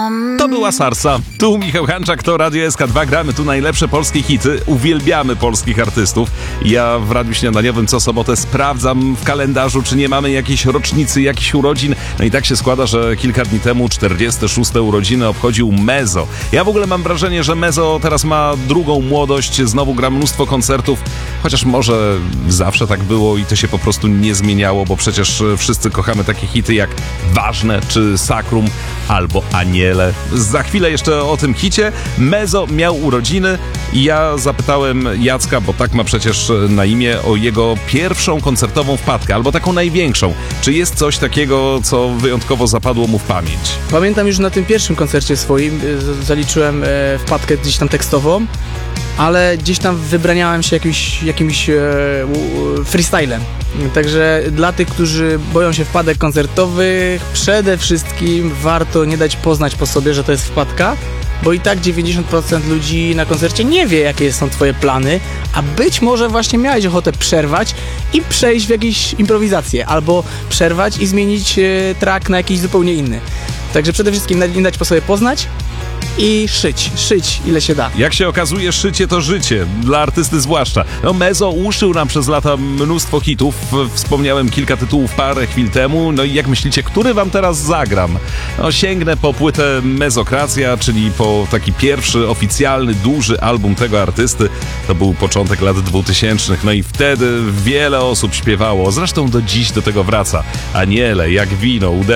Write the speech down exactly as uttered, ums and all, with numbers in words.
To była Sarsa. Tu Michał Hanczak, to Radio S K dwa. Gramy tu najlepsze polskie hity. Uwielbiamy polskich artystów. Ja w Radiu Śniadaniowym co sobotę sprawdzam w kalendarzu, czy nie mamy jakiejś rocznicy, jakichś urodzin. No i tak się składa, że kilka dni temu czterdzieste szóste urodziny obchodził Mezo. Ja w ogóle mam wrażenie, że Mezo teraz ma drugą młodość. Znowu gra mnóstwo koncertów. Chociaż może zawsze tak było i to się po prostu nie zmieniało, bo przecież wszyscy kochamy takie hity jak Ważne czy Sakrum albo Aniele. Za chwilę jeszcze o tym hicie. Mezo miał urodziny i ja zapytałem Jacka, bo tak ma przecież na imię, o jego pierwszą koncertową wpadkę, albo taką największą. Czy jest coś takiego, co wyjątkowo zapadło mu w pamięć? Pamiętam już na tym pierwszym koncercie swoim, zaliczyłem wpadkę gdzieś tam tekstową, ale gdzieś tam wybraniałem się jakimś, jakimś e, freestylem. Także dla tych, którzy boją się wpadek koncertowych, przede wszystkim warto nie dać poznać po sobie, że to jest wpadka, bo i tak dziewięćdziesiąt procent ludzi na koncercie nie wie, jakie są twoje plany, a być może właśnie miałeś ochotę przerwać i przejść w jakieś improwizacje, albo przerwać i zmienić e, track na jakiś zupełnie inny. Także przede wszystkim nie dać po sobie poznać i szyć, szyć ile się da. Jak się okazuje, szycie to życie, dla artysty zwłaszcza. No Mezo uszył nam przez lata mnóstwo hitów, wspomniałem kilka tytułów parę chwil temu, no i jak myślicie, który wam teraz zagram? No sięgnę po płytę Mezokracja, czyli po taki pierwszy oficjalny, duży album tego artysty, to był początek lat dwutysięcznych, no i wtedy wiele osób śpiewało, zresztą do dziś do tego wraca. Aniele, jak wino,